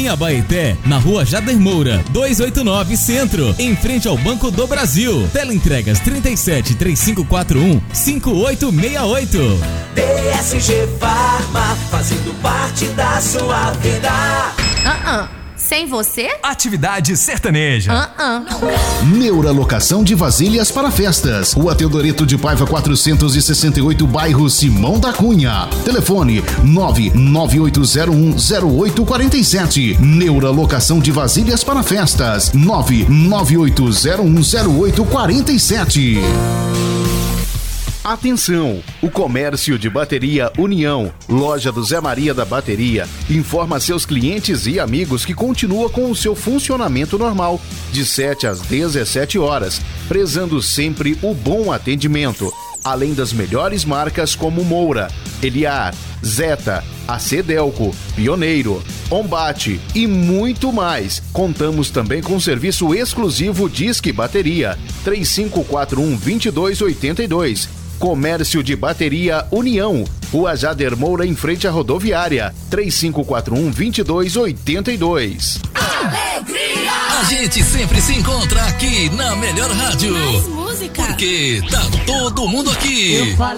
Em Abaeté, na rua Jader Moura, 289 Centro, em frente ao Banco do Brasil. Teleentregas 37 3541 5868. PSG Farma, fazendo parte da sua vida. Sem você? Atividade sertaneja. Neuralocação de vasilhas para festas. Rua Teodoreto de Paiva 468, bairro Simão da Cunha. Telefone 998010847. Neuralocação de vasilhas para festas. 998010847. Atenção! O Comércio de Bateria União, loja do Zé Maria da Bateria, informa seus clientes e amigos que continua com o seu funcionamento normal, de 7 às 17 horas, prezando sempre o bom atendimento, além das melhores marcas como Moura, Eliar, Zeta, AC Delco, Pioneiro, Ombate e muito mais. Contamos também com serviço exclusivo Disque Bateria, 3541-2282. Comércio de Bateria União, Rua Jader Moura, em frente à rodoviária, 3541-2282. Alegria! A gente sempre se encontra aqui na melhor rádio. Mais música. Porque tá todo mundo aqui.